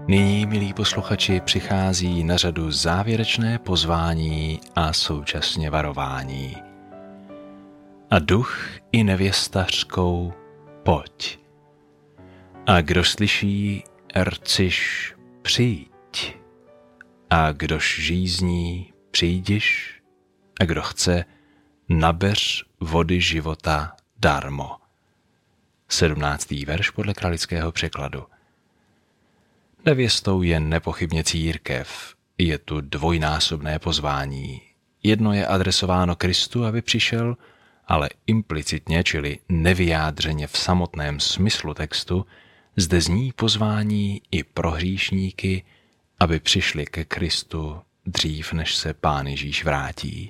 Nyní, milí posluchači, přichází na řadu závěrečné pozvání a současně varování. A duch i nevěsta řkou, pojď. A kdo slyší, rciš, přijď. A kdož žízní, přijdiš. A kdo chce, nabeř vody života darmo. 17. verš podle kralického překladu. Nevěstou je nepochybně církev. Je tu dvojnásobné pozvání. Jedno je adresováno Kristu, aby přišel, ale implicitně, čili nevyjádřeně v samotném smyslu textu, zde zní pozvání i pro hříšníky, aby přišli ke Kristu dřív, než se Pán Ježíš vrátí.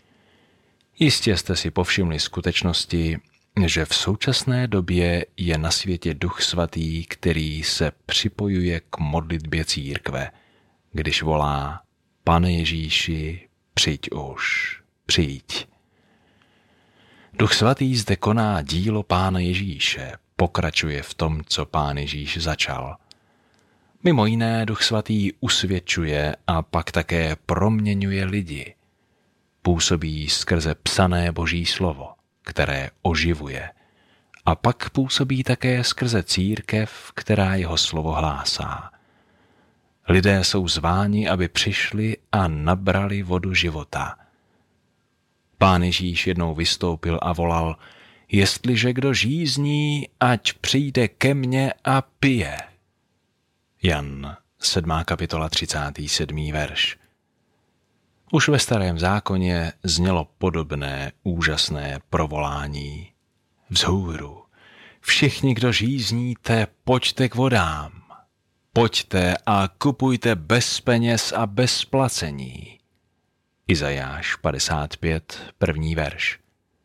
Jistě jste si povšimli skutečnosti, že v současné době je na světě Duch Svatý, který se připojuje k modlitbě církve, když volá: Pane Ježíši, přijď už, přijď. Duch Svatý zde koná dílo Pána Ježíše, pokračuje v tom, co Pán Ježíš začal. Mimo jiné Duch Svatý usvědčuje a pak také proměňuje lidi. Působí skrze psané Boží slovo, které oživuje, a pak působí také skrze církev, která jeho slovo hlásá. Lidé jsou zváni, aby přišli a nabrali vodu života. Pán Ježíš jednou vystoupil a volal: Jestliže kdo žízní, ať přijde ke mně a pije. Jan 7. kapitola 37. verš. Už ve Starém zákoně znělo podobné úžasné provolání. Vzhůru, všichni, kdo žízníte, pojďte k vodám. Pojďte a kupujte bez peněz a bez placení. Izajáš 55, 1. verš.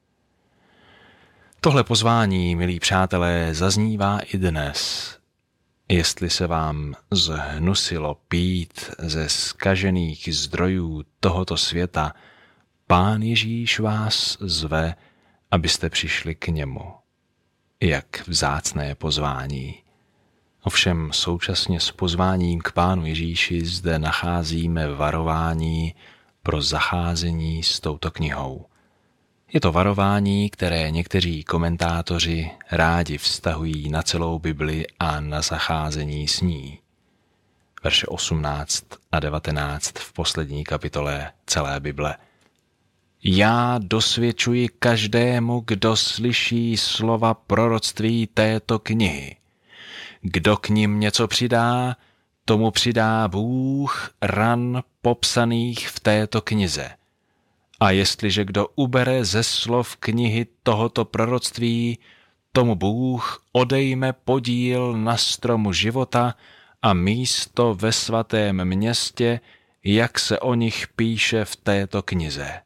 Tohle pozvání, milí přátelé, zaznívá i dnes. Jestli se vám zhnusilo pít ze zkažených zdrojů tohoto světa, Pán Ježíš vás zve, abyste přišli k němu. Jak vzácné pozvání. Ovšem současně s pozváním k Pánu Ježíši zde nacházíme varování pro zacházení s touto knihou. Je to varování, které někteří komentátoři rádi vztahují na celou Bibli a na zacházení s ní. Verše 18 a 19 v poslední kapitole celé Bible. Já dosvědčuji každému, kdo slyší slova proroctví této knihy. Kdo k nim něco přidá, tomu přidá Bůh ran popsaných v této knize. A jestliže kdo ubere ze slov knihy tohoto proroctví, tomu Bůh odejme podíl na stromu života a místo ve svatém městě, jak se o nich píše v této knize.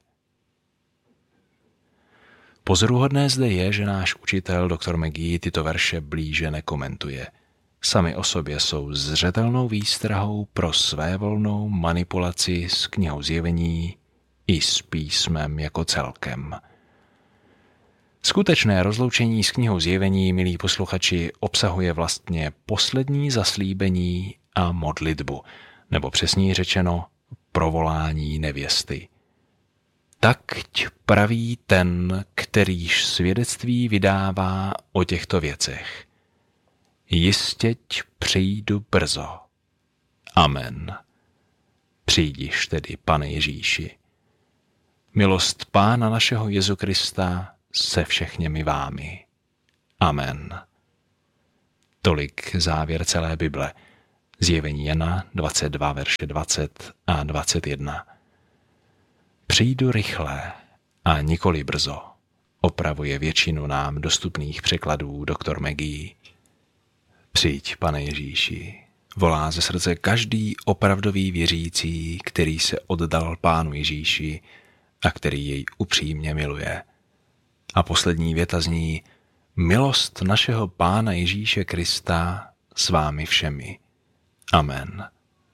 Pozoruhodné zde je, že náš učitel dr. McGee tyto verše blíže nekomentuje. Sami o sobě jsou zřetelnou výstrahou pro svévolnou manipulaci s knihou Zjevení i s písmem jako celkem. Skutečné rozloučení s knihou Zjevení, milí posluchači, obsahuje vlastně poslední zaslíbení a modlitbu, nebo přesněji řečeno provolání nevěsty. Takť praví ten, kterýž svědectví vydává o těchto věcech. Jistěť přijdu brzo. Amen. Přijdiš tedy, Pane Ježíši. Milost Pána našeho Jezu Krista se všechněmi vámi. Amen. Tolik závěr celé Bible. Zjevení Jana 22, verše 20 a 21. Přijdu rychle a nikoli brzo, opravuje většinu nám dostupných překladů dr. McGee. Přijď, Pane Ježíši, volá ze srdce každý opravdový věřící, který se oddal Pánu Ježíši a který jej upřímně miluje. A poslední věta zní: milost našeho Pána Ježíše Krista s vámi všemi. Amen.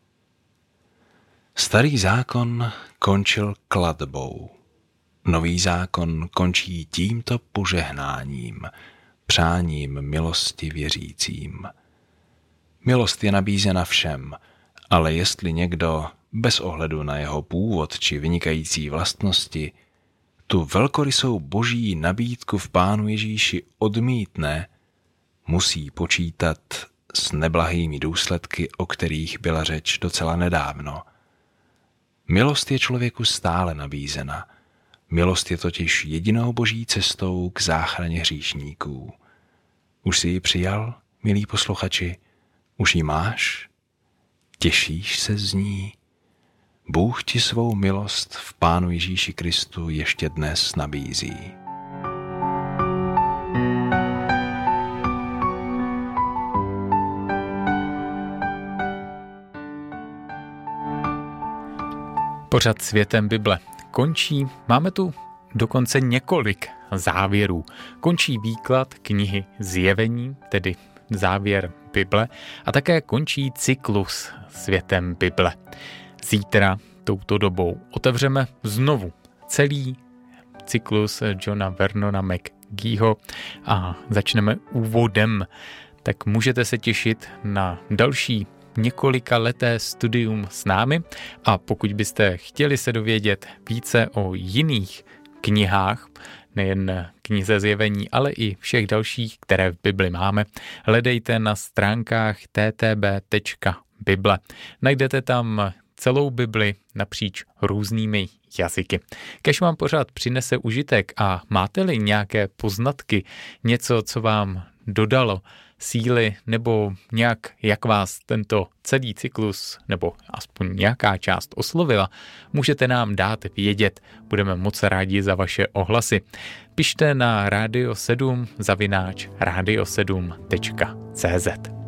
Starý zákon končil klatbou. Nový zákon končí tímto požehnáním, přáním milosti věřícím. Milost je nabízena všem, ale jestli někdo, bez ohledu na jeho původ či vynikající vlastnosti, tu velkorysou boží nabídku v Pánu Ježíši odmítne, musí počítat s neblahými důsledky, o kterých byla řeč docela nedávno. Milost je člověku stále nabízena. Milost je totiž jedinou boží cestou k záchraně hříšníků. Už jsi ji přijal, milí posluchači? Už ji máš? Těšíš se z ní? Bůh ti svou milost v Pánu Ježíši Kristu ještě dnes nabízí. Pořad Světem Bible končí. Máme tu dokonce několik závěrů. Končí výklad knihy Zjevení, tedy závěr Bible, a také končí cyklus Světem Bible. Zítra touto dobou otevřeme znovu celý cyklus Johna Vernona McGeeho a začneme úvodem. Tak můžete se těšit na další několika leté studium s námi, a pokud byste chtěli se dovědět více o jiných knihách, nejen knize Zjevení, ale i všech dalších, které v Bibli máme, hledejte na stránkách ttb.bible. Najdete tam celou Bibli napříč různými jazyky. Kéž vám pořád přinese užitek a máte-li nějaké poznatky, něco, co vám dodalo síly, nebo nějak, jak vás tento celý cyklus, nebo aspoň nějaká část oslovila, můžete nám dát vědět. Budeme moc rádi za vaše ohlasy. Pište na radio7 @radio7.cz.